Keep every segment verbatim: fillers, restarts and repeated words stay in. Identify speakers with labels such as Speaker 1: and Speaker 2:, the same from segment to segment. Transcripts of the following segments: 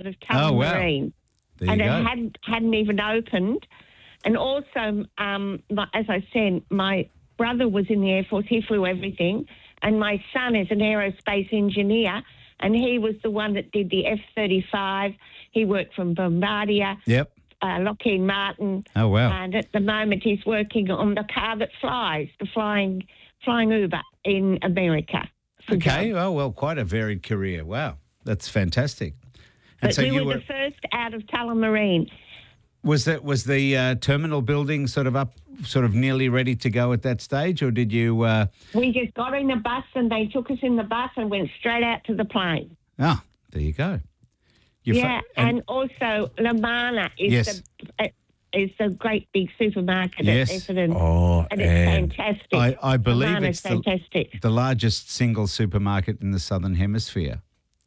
Speaker 1: of
Speaker 2: Oh, wow.
Speaker 1: Tullamarine.
Speaker 2: There
Speaker 1: and
Speaker 2: you
Speaker 1: it
Speaker 2: go.
Speaker 1: hadn't, hadn't even opened. And also, um, my, as I said, my brother was in the Air Force. He flew everything. And my son is an aerospace engineer, and he was the one that did the F thirty-five. He worked from Bombardier,
Speaker 2: Yep.
Speaker 1: uh, Lockheed Martin.
Speaker 2: Oh, wow.
Speaker 1: And at the moment, he's working on the car that flies, the flying flying Uber in America.
Speaker 2: Okay. Oh, well, quite a varied career. Wow. That's fantastic. And
Speaker 1: But
Speaker 2: so
Speaker 1: we
Speaker 2: you
Speaker 1: were,
Speaker 2: were,
Speaker 1: the first out of Tullamarine.
Speaker 2: was that was the uh, terminal building sort of up, sort of nearly ready to go at that stage, or did you? Uh,
Speaker 1: We just got in the bus and they took us in the bus and went straight out to the plane.
Speaker 2: oh, there you go. You
Speaker 1: yeah, and, also Lamana is
Speaker 2: Yes.
Speaker 1: the uh, is the great big supermarket
Speaker 2: Yes.
Speaker 1: at Essendon.
Speaker 3: Oh,
Speaker 1: and it's
Speaker 3: and
Speaker 1: fantastic.
Speaker 2: I, I believe
Speaker 1: Lamana's
Speaker 2: it's the,
Speaker 1: fantastic.
Speaker 2: the largest single supermarket in the Southern Hemisphere.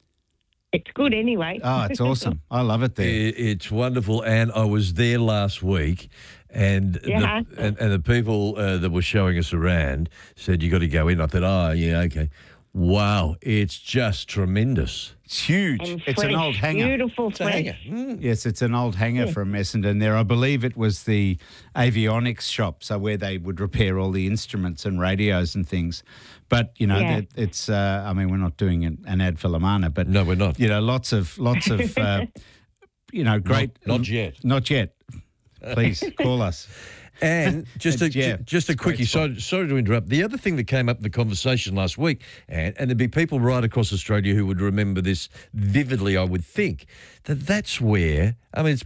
Speaker 1: It's good anyway.
Speaker 2: Oh, it's awesome. I love it there.
Speaker 3: It- It's wonderful, and I was there last week, and
Speaker 1: Yeah.
Speaker 3: the, and, and the people uh, that were showing us around said you got to go in. I thought, oh yeah, okay. Wow, it's just tremendous.
Speaker 2: It's huge.
Speaker 1: And
Speaker 2: It's an
Speaker 1: fresh,
Speaker 2: old hangar.
Speaker 1: Beautiful fresh.
Speaker 2: Yes, it's an old hangar
Speaker 1: Yeah.
Speaker 2: from Essendon there. I believe it was the avionics shop, so where they would repair all the instruments and radios and things. But, you know,
Speaker 1: Yeah.
Speaker 2: that it's, uh, I mean, we're not doing an, an ad for Lamana, but,
Speaker 3: No, we're not.
Speaker 2: you know, lots of, lots of, uh, you know, great.
Speaker 3: Not- not yet.
Speaker 2: Not yet. Please call us.
Speaker 3: And just a
Speaker 2: Yeah,
Speaker 3: ju- just a
Speaker 2: it's a great
Speaker 3: quickie. Sorry, sorry to interrupt. The other thing that came up in the conversation last week, and, and there'd be people right across Australia who would remember this vividly. I would think that that's where. I mean, it's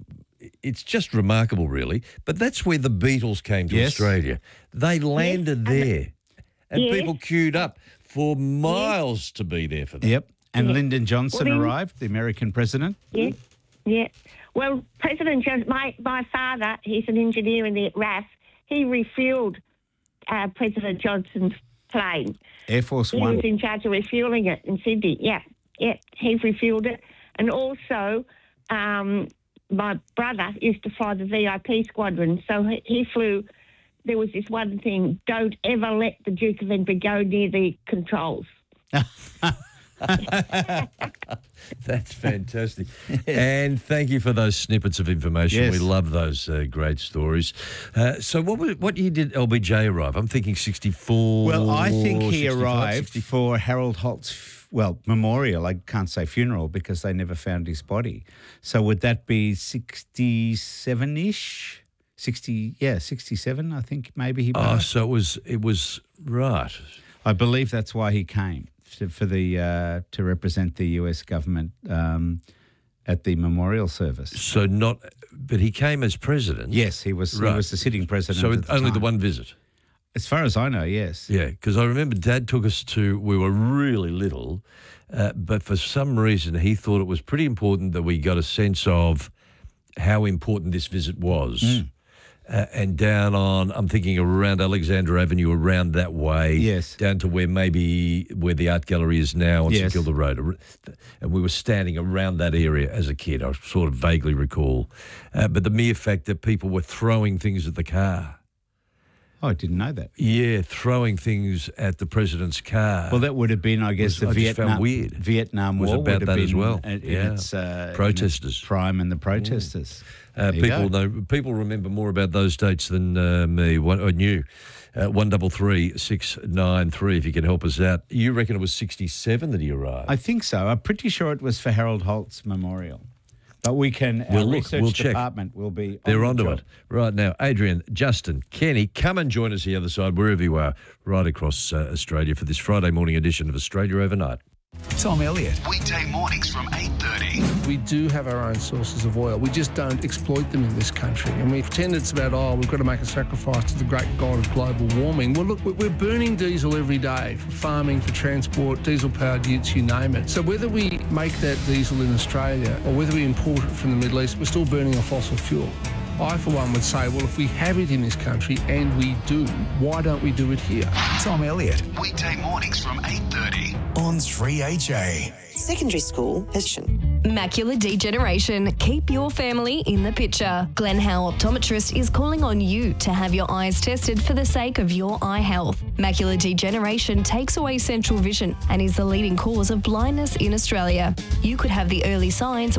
Speaker 3: it's just remarkable, really. But that's where the Beatles came to
Speaker 2: Yes.
Speaker 3: Australia. They landed there, and
Speaker 1: Yes.
Speaker 3: people queued up for miles to be there for them.
Speaker 2: Yep. And Lyndon Johnson
Speaker 1: Well, then-
Speaker 2: arrived, the American president.
Speaker 1: Yeah, yeah. Well, President Johnson, my, my father, he's an engineer in the R A F, he refueled uh, President Johnson's plane.
Speaker 2: Air Force
Speaker 1: He
Speaker 2: One.
Speaker 1: was in charge of refueling it in Sydney. Yeah, yeah, he refueled it. And also, um, my brother used to fly the V I P squadron, so he, he flew. There was this one thing: don't ever let the Duke of Edinburgh go near the controls.
Speaker 3: That's fantastic. And thank you for those snippets of information.
Speaker 2: Yes.
Speaker 3: We love those uh, great stories. Uh, so what was, what year did L B J arrive? I'm thinking sixty-four.
Speaker 2: Well, I think he
Speaker 3: sixty-five,
Speaker 2: arrived
Speaker 3: sixty
Speaker 2: for Harold Holt's, f- well, memorial. I can't say funeral because they never found his body. So would that be sixty-seven-ish? sixty, yeah, sixty-seven, I think maybe he
Speaker 3: Oh,
Speaker 2: passed.
Speaker 3: so it was, it was, right.
Speaker 2: I believe that's why he came, to, for the uh, to represent the U S government um, at the memorial service.
Speaker 3: So not, but he came as president.
Speaker 2: Yes, he was,
Speaker 3: Right.
Speaker 2: he was the sitting president
Speaker 3: So
Speaker 2: at
Speaker 3: it,
Speaker 2: the
Speaker 3: only the
Speaker 2: time.
Speaker 3: one visit.
Speaker 2: As far as I know, yes.
Speaker 3: Yeah, because I remember Dad took us to, we were really little, uh, but for some reason he thought it was pretty important that we got a sense of how important this visit was.
Speaker 2: Mm.
Speaker 3: Uh, and down on, I'm thinking around Alexandra Avenue, around that way.
Speaker 2: Yes.
Speaker 3: Down to where maybe, where the art gallery is now on
Speaker 2: Yes.
Speaker 3: St Kilda Road. And we were standing around that area as a kid, I sort of vaguely recall. Uh, but the mere fact that people were throwing things at the car.
Speaker 2: Oh, I didn't know that.
Speaker 3: Yeah, throwing things at the president's car.
Speaker 2: Well, that would have been, I guess,
Speaker 3: Was-
Speaker 2: the
Speaker 3: I just found
Speaker 2: Vietnam
Speaker 3: weird.
Speaker 2: Vietnam
Speaker 3: Was
Speaker 2: War
Speaker 3: about
Speaker 2: would have
Speaker 3: that
Speaker 2: been
Speaker 3: as well.
Speaker 2: In, in
Speaker 3: Yeah.
Speaker 2: its, uh, in
Speaker 3: Protesters.
Speaker 2: its prime and the protesters.
Speaker 3: Uh,
Speaker 2: There you
Speaker 3: people
Speaker 2: go.
Speaker 3: know. People remember more about those dates than uh, me. One, I knew. Uh, one double three six nine three. If you can help us out, you reckon it was sixty-seven that he arrived?
Speaker 2: I think so. I'm pretty sure it was for Harold Holt's memorial. But we can, our
Speaker 3: We'll look,
Speaker 2: research
Speaker 3: we'll check.
Speaker 2: department will be
Speaker 3: They're
Speaker 2: on the
Speaker 3: onto
Speaker 2: job.
Speaker 3: it right now. Adrian, Justin, Kenny, come and join us the other side, wherever you are, right across uh, Australia for this Friday morning edition of Australia Overnight.
Speaker 4: Tom Elliott.
Speaker 5: Weekday mornings from eight thirty.
Speaker 6: We do have our own sources of oil. We just don't exploit them in this country. And we pretend it's about, oh, we've got to make a sacrifice to the great god of global warming. Well, look, we're burning diesel every day for farming, for transport, diesel-powered utes, you name it. So whether we make that diesel in Australia or whether we import it from the Middle East, we're still burning a fossil fuel. I, for one, would say, well, if we have it in this country, and we do, why don't we do it here?
Speaker 4: Tom Elliott
Speaker 5: Weekday mornings from eight thirty.
Speaker 4: on three H A.
Speaker 7: Secondary school has
Speaker 8: Macular degeneration. Keep your family in the picture. Glenn Howe Optometrist is calling on you to have your eyes tested for the sake of your eye health. Macular degeneration takes away central vision and is the leading cause of blindness in Australia. You could have the early signs